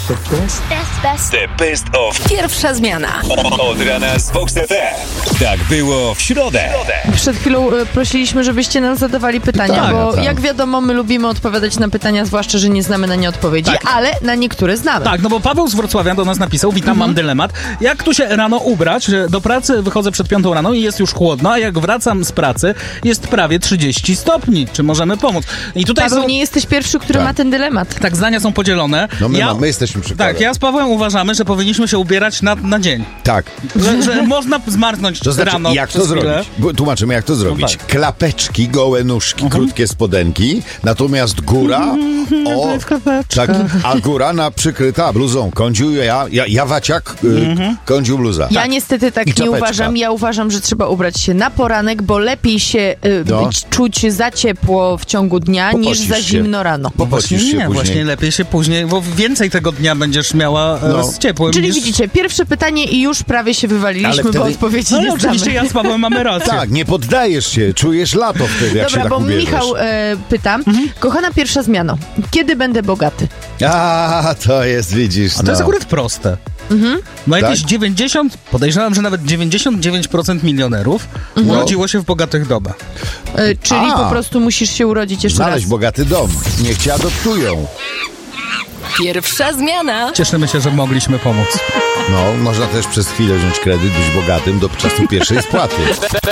The best of Pierwsza zmiana. od rana z Vox FM. Tak było w środę. Przed chwilą prosiliśmy, żebyście nam zadawali pytania, Tak, bo tak. jak wiadomo, my lubimy odpowiadać na pytania, zwłaszcza, że nie znamy na nie odpowiedzi, ale na niektóre znamy. Tak, no bo Paweł z Wrocławia do nas napisał, witam, mam dylemat. Jak tu się rano ubrać? Że do pracy wychodzę przed 5 rano i jest już chłodno, a jak wracam z pracy, jest prawie 30 stopni. Czy możemy pomóc? I tutaj Paweł, są... nie jesteś pierwszy, który Tak. ma ten dylemat. Tak, zdania są podzielone. No my jesteśmy przykładem. Tak, ja z Pawłem uważamy, że powinniśmy się ubierać na dzień. Tak. Że można zmarznąć To znaczy, rano jak to przez chwilę. zrobić? Bo tłumaczymy, jak to zrobić. tak. Klapeczki, gołe nóżki, krótkie spodenki, natomiast góra, tak, a góra przykryta bluzą. Kądziu, ja waciak, kądziu bluza. Ja niestety tak I nie czapeczka. uważam. Ja uważam, że trzeba ubrać się na poranek, bo lepiej się No. czuć za ciepło w ciągu dnia, niż Popocisz za się. zimno rano. Popocisz się Nie, później. właśnie lepiej się później, bo więcej tego dnia będziesz miała z ciepłem. Czyli niż... widzicie, pierwsze pytanie i już prawie się wywaliliśmy, Ale bo wtedy- odpowiedzi No i nie oczywiście znamy. ja z Pawłem mamy rację. Tak, nie poddajesz się, czujesz lato wtedy, jak Dobra, się tak bo ubierzesz. Michał pyta, kochana pierwsza zmiana, kiedy będę bogaty? A, to jest, widzisz, A to jest akurat proste. No jakieś Tak? podejrzewam, że nawet 99% milionerów urodziło się w bogatych domach. Czyli A. po prostu musisz się urodzić jeszcze Znaleźć raz. bogaty dom, niech cię adoptują. Pierwsza zmiana. Cieszymy się, że mogliśmy pomóc. No, można też przez chwilę wziąć kredyt, być bogatym do czasu pierwszej spłaty.